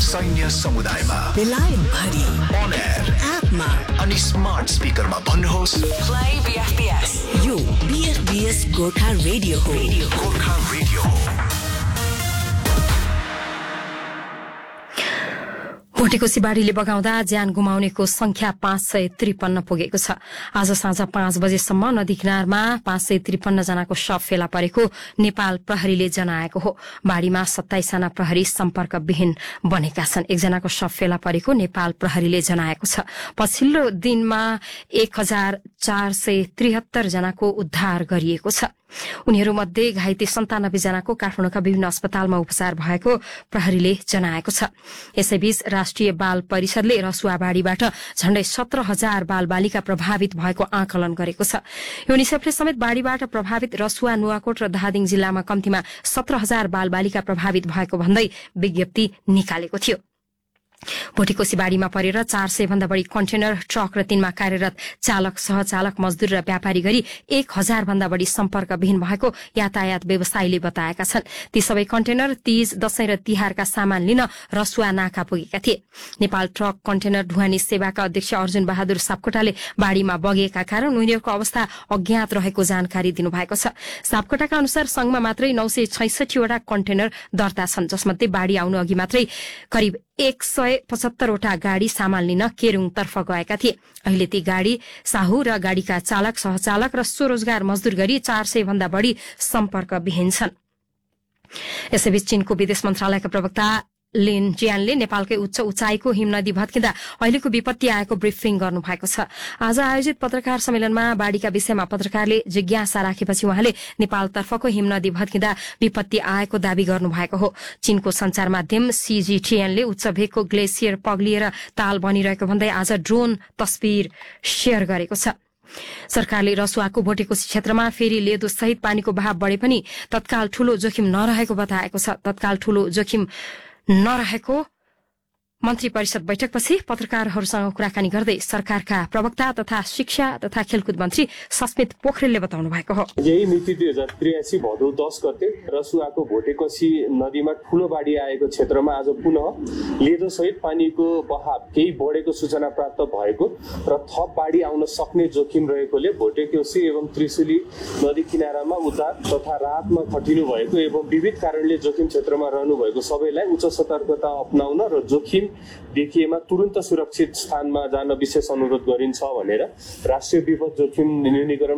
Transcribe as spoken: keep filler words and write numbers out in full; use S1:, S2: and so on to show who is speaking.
S1: सैन्य समुदायमा
S2: बेलायत भरि
S1: on air
S2: एपमा
S1: अनि स्मार्ट स्पिकरमा भन्नुहोस्
S2: play B F B S यो B F B S Gorkha radio हो
S1: गोर्खा रेडियो हो।
S3: भोटेकोसी बाढीले बगाउँदा ज्यान गुमाउनेको संख्या पाँच सय त्रिपन्न पुगेको छ। आज साँझ पाँच बजेसम्म नदी किनारमा पाँच सय त्रिपन्न जनाको शव फेला परेको नेपाल प्रहरीले जनाएको हो। बाढीमा सत्ताइस जना प्रहरी सम्पर्कविहीन बनेका छन्। एकजनाको शव फेला परेको नेपाल प्रहरीले जनाएको छ। पछिल्लो दिनमा एक हजार चार सय त्रिहत्तर जनाको उद्धार गरिएको छ। उनीहरूमध्ये घाइते सन्तानब्बे जनाको काठमाडौँका विभिन्न अस्पतालमा उपचार भएको प्रहरीले जनाएको छ। यसैबीच राष्ट्रिय बाल परिषदले रसुवा बाढीबाट झण्डै सत्र हजार बाल बालिका प्रभावित भएको आकलन गरेको छ। युनिसेफले समेत बाढीबाट प्रभावित रसुवा, नुवाकोट र धादिङ जिल्लामा कम्तीमा सत्र हजार बाल बालिका प्रभावित भएको भन्दै विज्ञप्ति निकालेको थियो। भोटेकोसी बाढीमा परेर चार सय भन्दा बढ़ी कन्टेनर ट्रक र तिनमा कार्यरत चालक, सहचालक, मजदूर र व्यापारी गरी एक हजार भन्दा बढ़ी सम्पर्कविहीन भएको यातायात व्यवसायीले बताएका छन्। ती सबै कन्टेनर तीज, दशैं र तिहारका सामान लिन रसुवा नाका पुगेका थिए। नेपाल ट्रक कन्टेनर ढुवानी सेवाका अध्यक्ष अर्जुन बहादुर सापकोटाले बाढीमा बगेका कारण उनीहरूको अवस्था अज्ञात रहेको जानकारी दिनुभएको छ। सापकोटाका अनुसार संघमा मात्रै नौ सय छैसठीवटा कन्टेनर दर्ता छन्, जसमध्ये बाढी आउनु अघि मात्रै करिब एक सय पचहत्तरवटा गाड़ी सामान लिन केरूङतर्फ गएका थिए। अहिले ती गाड़ी साहु र गाड़ीका चालक, सहचालक र स्वरोजगार मजदूर गरी चार सय भन्दा बढ़ी सम्पर्कविहीन छन्। यसैबीच चीनको विदेश मन्त्रालयका प्रवक्ता लिन जियानले नेपालकै उच्च उचाइको हिमनदी भत्किँदा अहिलेको विपत्ति आएको ब्रिफिङ गर्नुभएको छ। आज आयोजित पत्रकार सम्मेलनमा बाढ़ीका विषयमा पत्रकारले जिज्ञासा राखेपछि उहाँले नेपालतर्फको हिमनदी भत्किँदा विपत्ति आएको दावी गर्नुभएको हो। चीनको संचार माध्यम सीजीटीएनले उच्च भेगको ग्लेसियर पग्लिएर ताल बनिरहेको भन्दै आज ड्रोन तस्बिर शेयर गरेको छ। सरकारले रसुवाको भोटेकोसी क्षेत्रमा फेरि लेदो सहित पानीको बहाव बढे पनि तत्काल ठूलो जोखिम नरहेको बताएको छ। तत्काल ठूलो जोखिम नरहेको मन्त्री परिषद बैठकपछि पत्रकारहरूसँग कुराकानी गर्दै सरकारका प्रवक्ता तथा शिक्षा तथा खेलकुद मन्त्री सस्मित पोखरेलले बताउनु भएको हो।
S4: यही मिति दुई हजार त्रियासी भदौ दस गते रसुवाको भोटेकोसी नदीमा ठूलो बाढी आएको क्षेत्रमा आज पुनः लेदो सहित पानीको बहाव केही बढेको सूचना प्राप्त भएको र थप बाढी आउन सक्ने जोखिम रहेकोले भोटेकोसी एवं त्रिशुली नदी किनारामा उद्धार तथा राहतमा खटिनु भएको एवं विविध कारणले जोखिम क्षेत्रमा रहनु भएको सबैलाई उच्च सतर्कता अपनाउन र जोखिम देखिएमा तुरन्त सुरक्षित स्थानमा जान विशेष अनुरोध गरिन्छ भनेर राष्ट्रिय विपद जोखिम न्यूनीकरण